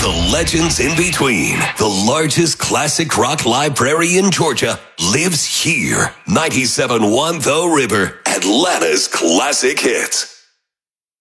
the legends in between. The largest classic rock library in Georgia lives here. 97.1 The River, Atlanta's classic hits.